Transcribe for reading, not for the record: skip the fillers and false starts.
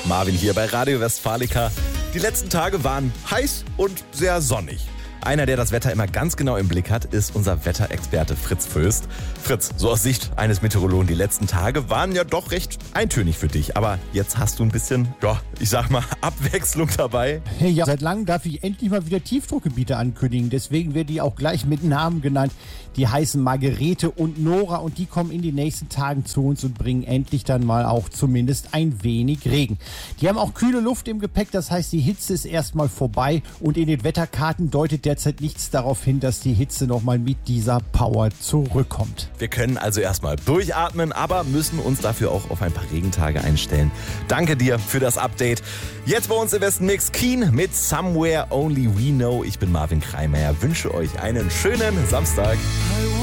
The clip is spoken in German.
Marvin hier bei Radio Westfalica. Die letzten Tage waren heiß und sehr sonnig. Einer, der das Wetter immer ganz genau im Blick hat, ist unser Wetterexperte Fritz Föst. Fritz, so aus Sicht eines Meteorologen, die letzten Tage waren ja doch recht eintönig für dich. Aber jetzt hast du ein bisschen, ich sag mal, Abwechslung dabei. Ja, seit langem darf ich endlich mal wieder Tiefdruckgebiete ankündigen. Deswegen werden die auch gleich mit Namen genannt. Die heißen Margarete und Nora und die kommen in den nächsten Tagen zu uns und bringen endlich dann mal auch zumindest ein wenig Regen. Die haben auch kühle Luft im Gepäck, das heißt, die Hitze ist erstmal vorbei und in den Wetterkarten deutet derzeit nichts darauf hin, dass die Hitze nochmal mit dieser Power zurückkommt. Wir können also erstmal durchatmen, aber müssen uns dafür auch auf ein paar Regentage einstellen. Danke dir für das Update. Jetzt bei uns im Westen Mix Keen mit Somewhere Only We Know. Ich bin Marvin Kreimeier, wünsche euch einen schönen Samstag.